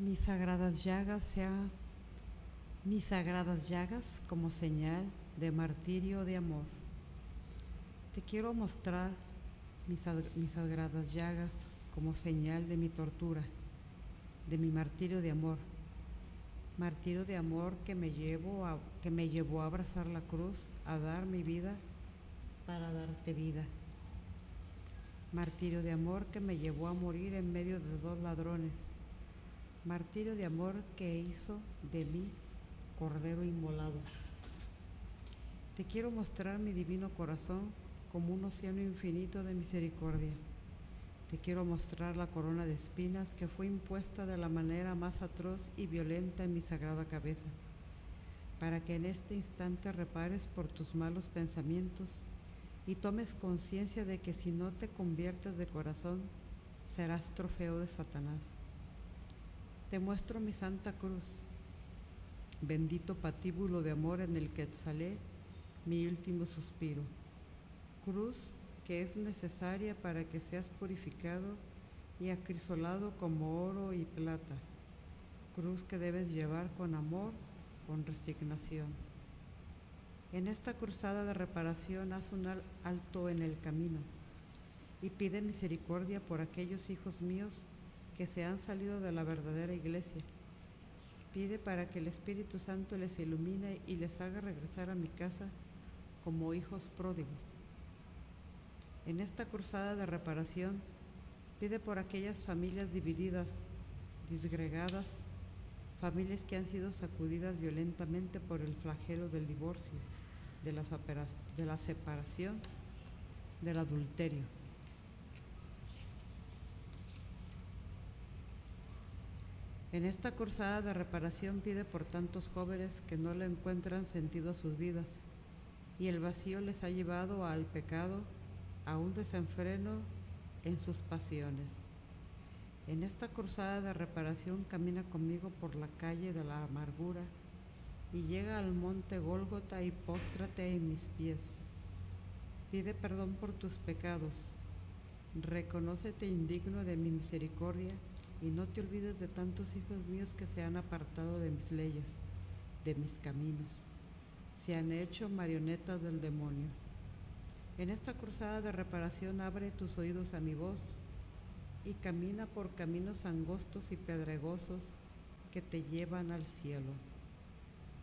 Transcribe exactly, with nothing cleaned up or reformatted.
mis sagradas llagas sean mis sagradas llagas como señal de martirio de amor. Te quiero mostrar mis, mis sagradas llagas como señal de mi tortura, de mi martirio de amor. Martirio de amor que me, llevo a, que me llevó a abrazar la cruz, a dar mi vida para darte vida. Martirio de amor que me llevó a morir en medio de dos ladrones. Martirio de amor que hizo de mí cordero inmolado. Te quiero mostrar mi divino corazón como un océano infinito de misericordia. Te quiero mostrar la corona de espinas que fue impuesta de la manera más atroz y violenta en mi sagrada cabeza, para que en este instante repares por tus malos pensamientos y tomes conciencia de que si no te conviertes de corazón, serás trofeo de Satanás. Te muestro mi santa cruz, bendito patíbulo de amor en el que exhalé mi último suspiro. Cruz que es necesaria para que seas purificado y acrisolado como oro y plata. Cruz que debes llevar con amor, con resignación. En esta cruzada de reparación haz un alto en el camino y pide misericordia por aquellos hijos míos que se han salido de la verdadera iglesia. Pide para que el Espíritu Santo les ilumine y les haga regresar a mi casa como hijos pródigos. En esta cruzada de reparación, pide por aquellas familias divididas, disgregadas, familias que han sido sacudidas violentamente por el flagelo del divorcio, de la, de la separación, del adulterio. En esta cruzada de reparación pide por tantos jóvenes que no le encuentran sentido a sus vidas y el vacío les ha llevado al pecado, a un desenfreno en sus pasiones. En esta cruzada de reparación camina conmigo por la calle de la amargura y llega al monte Gólgota y póstrate en mis pies. Pide perdón por tus pecados, reconócete indigno de mi misericordia y no te olvides de tantos hijos míos que se han apartado de mis leyes, de mis caminos, se han hecho marionetas del demonio. En esta cruzada de reparación abre tus oídos a mi voz y camina por caminos angostos y pedregosos que te llevan al cielo.